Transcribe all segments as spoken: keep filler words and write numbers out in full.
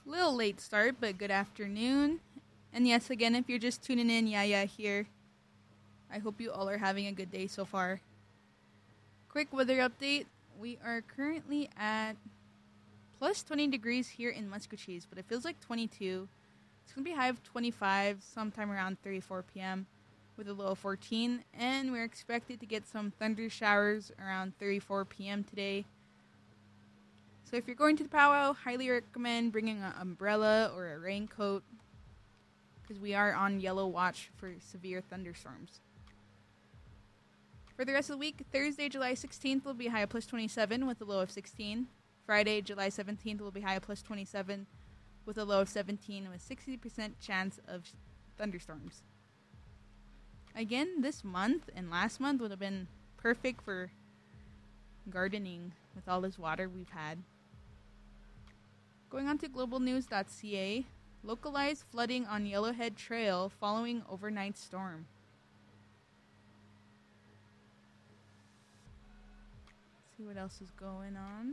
Little late start, but good afternoon. And yes, again, if you're just tuning in, Yaya here. I hope you all are having a good day so far. Quick weather update. We are currently at plus twenty degrees here in Muscatine, but it feels like twenty-two. It's going to be high of twenty-five sometime around three, four p.m. with a low of fourteen. And we're expected to get some thunder showers around three, four p.m. today. So if you're going to the powwow, highly recommend bringing an umbrella or a raincoat because we are on yellow watch for severe thunderstorms. For the rest of the week, Thursday, July sixteenth will be high of plus twenty-seven with a low of sixteen. Friday, July seventeenth will be high of plus twenty-seven with a low of seventeen with sixty percent chance of thunderstorms. Again, this month and last month would have been perfect for gardening with all this water we've had. Going on to global news dot c a, localized flooding on Yellowhead Trail following overnight storm. Let's see what else is going on.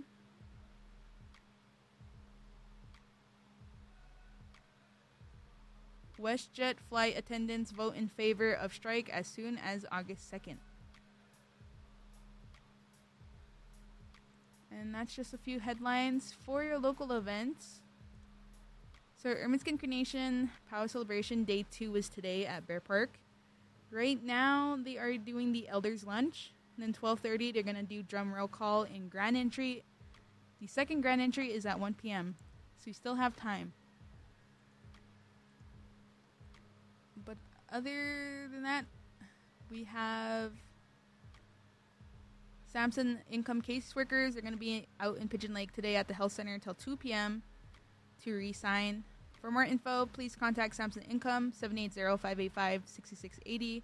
WestJet flight attendants vote in favor of strike as soon as August second. And that's just a few headlines for your local events. So, Ermineskin Carnation Powwow Celebration Day two was today at Bear Park. Right now, they are doing the Elders Lunch. And then twelve thirty, they're going to do drum roll call in Grand Entry. The second Grand Entry is at one p.m. So, you still have time. But other than that, we have Samson Income caseworkers are going to be out in Pigeon Lake today at the health center until two p.m. to re-sign. For more info, please contact Samson Income, seven eight zero, five eight five, six six eight zero.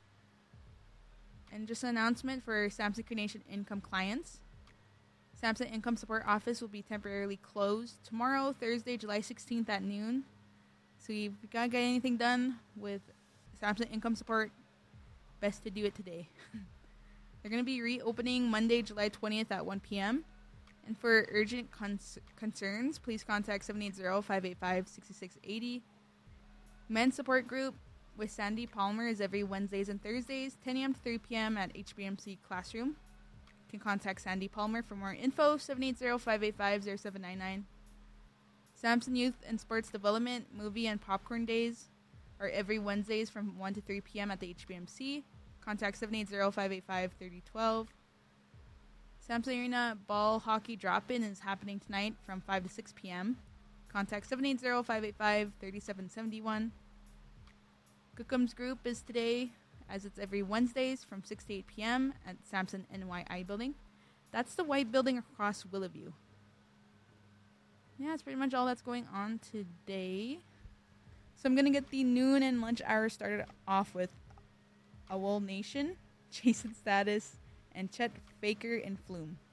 And just an announcement for Samson Carnation Income clients. Samson Income Support Office will be temporarily closed tomorrow, Thursday, July sixteenth at noon. So if you got to get anything done with Samson Income Support, best to do it today. They're going to be reopening Monday, July twentieth at one p.m. And for urgent cons- concerns, please contact seven eight zero, five eight five, six six eight zero. Men's Support Group with Sandy Palmer is every Wednesdays and Thursdays, ten a.m. to three p.m. at H B M C Classroom. You can contact Sandy Palmer for more info, seven eight zero, five eight five, zero seven nine nine. Samson Youth and Sports Development Movie and Popcorn Days are every Wednesdays from one to three p.m. at the H B M C. Contact seven eight zero, five eight five, three zero one two. Samson Arena Ball Hockey Drop-In is happening tonight from five to six p.m. Contact seven eight zero, five eight five, three seven seven one. Gookum's Group is today, as it's every Wednesdays from six to eight p.m. at Samson N Y I Building. That's the white building across Willowview. Yeah, that's pretty much all that's going on today. So I'm going to get the noon and lunch hour started off with Owl Nation, Jason Status, and Chet Faker and Flume.